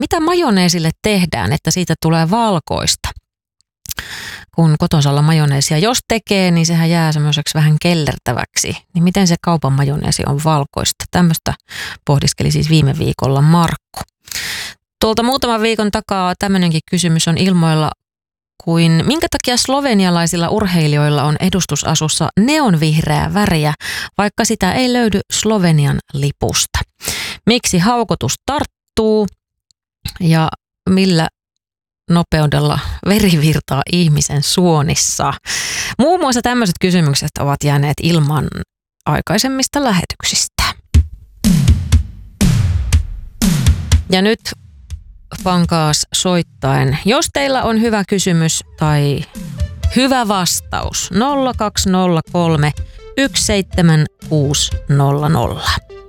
mitä majoneesille tehdään, että siitä tulee valkoista, kun kotosalla majoneesia jos tekee, niin sehän jää semmoiseksi vähän kellertäväksi. Niin miten se kaupan majoneesi on valkoista? Tämmöistä pohdiskeli siis viime viikolla Markku. Tuolta muutaman viikon takaa tämmöinenkin kysymys on ilmoilla, kuin minkä takia slovenialaisilla urheilijoilla on edustusasussa neonvihreää väriä, vaikka sitä ei löydy Slovenian lipusta. Miksi haukotus tarttuu ja millä nopeudella veri virtaa ihmisen suonissa? Muun muassa tämmöiset kysymykset ovat jääneet ilman aikaisemmista lähetyksistä. Ja nyt pankaas soittaen, jos teillä on hyvä kysymys tai hyvä vastaus, 0203 17600.